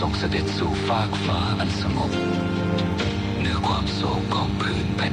เสด็จสู่ฟากฟ้าอันสงบเหนือความโศกของพื้นแผ่น